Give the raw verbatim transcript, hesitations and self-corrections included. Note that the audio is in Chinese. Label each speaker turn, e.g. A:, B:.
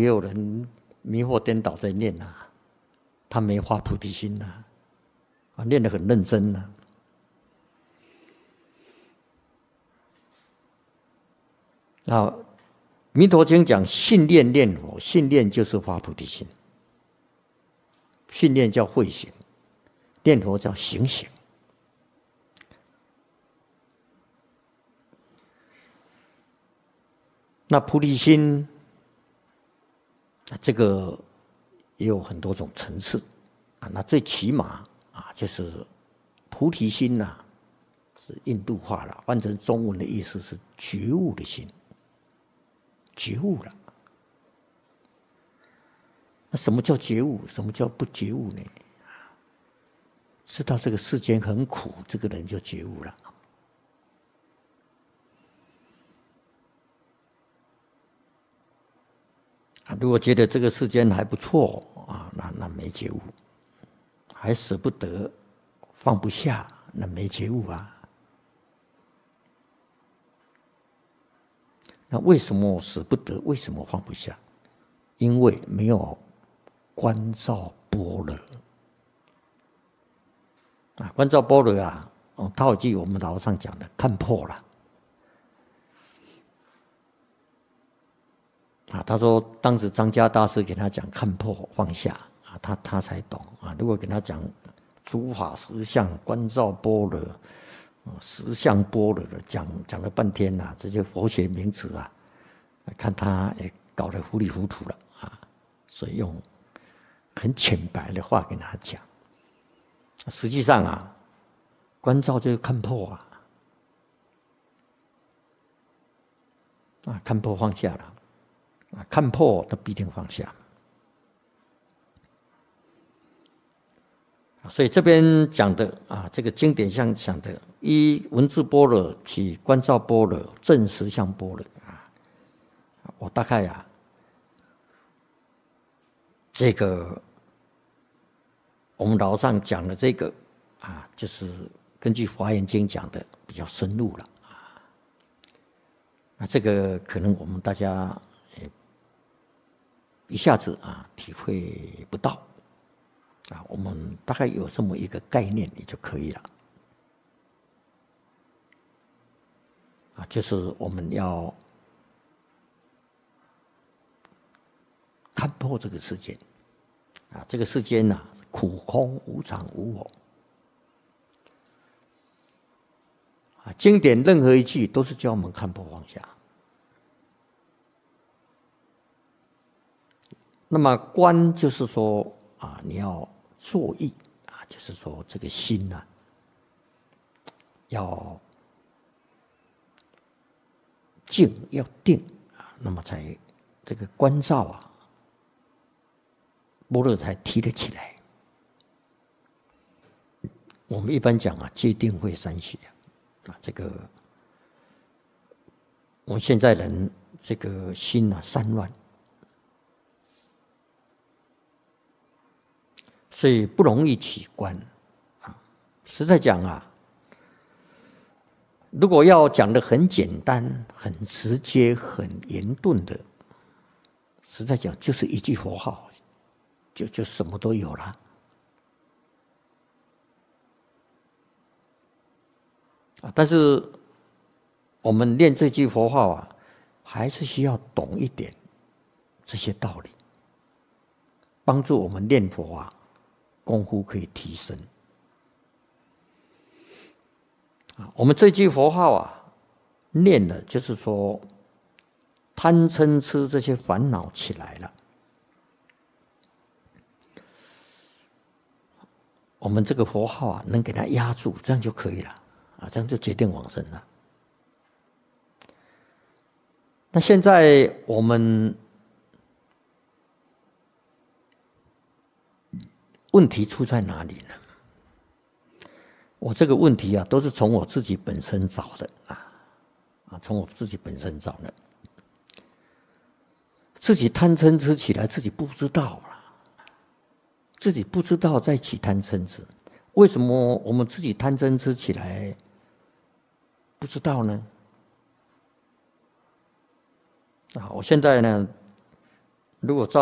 A: 也有人迷惑颠倒在念啊，他没发菩提心呐、啊，啊，念得很认真呐、啊。啊，弥陀经讲信念念佛，信念就是发菩提心，信念叫慧行，念佛叫行行。那菩提心，这个也有很多种层次啊。那最起码啊，就是菩提心呐、啊，是印度话了，换成中文的意思是觉悟的心，觉悟了。那什么叫觉悟？什么叫不觉悟呢？知道这个世间很苦，这个人就觉悟了。啊，如果觉得这个世间还不错啊，那那没觉悟，还舍不得、放不下，那没觉悟啊。那为什么舍不得？为什么放不下？因为没有观照般若啊，观照般若啊，哦，套一句我们老上讲的，看破了。啊，他说当时张家大师给他讲看破放下啊，他他才懂啊。如果给他讲诸法实相、观照般若、实相般若的讲讲了半天呐、啊，这些佛学名词啊，看他也搞得糊里糊涂了啊。所以用很浅白的话跟他讲，实际上啊，观照就是看破啊，啊，看破放下了。啊，看破他必定放下，所以这边讲的啊，这个经典上讲的，依文字般若起观照般若，证实相般若啊，我大概啊，这个我们老上讲的这个啊，就是根据《华严经》讲的比较深入了啊，那这个可能我们大家一下子啊体会不到啊，我们大概有这么一个概念也就可以了啊，就是我们要看破这个世间啊，这个世间呐、啊、苦空无常无我啊，经典任何一句都是教我们看破放下。那么观就是说啊，你要作意啊，就是说这个心呐、啊，要静要定啊，那么才这个观照啊，般若才提得起来。我们一般讲啊，戒定慧三学啊，这个我们现在人这个心啊散乱。所以不容易起观啊。实在讲啊，如果要讲得很简单、很直接、很圆顿的，实在讲就是一句佛号，就就什么都有了。啊，但是我们念这句佛号啊，还是需要懂一点这些道理，帮助我们念佛啊。功夫可以提升啊！我们这句佛号啊，念了就是说，贪嗔痴这些烦恼起来了，我们这个佛号啊，能给它压住，这样就可以了啊，这样就决定往生了。那现在我们问题出在哪里呢？我这个问题啊，都是从我自己本身找的啊，啊，从我自己本身找的。自己贪嗔痴起来，自己不知道了，自己不知道在起贪嗔痴。为什么我们自己贪嗔痴起来不知道呢？啊，我现在呢， 如果照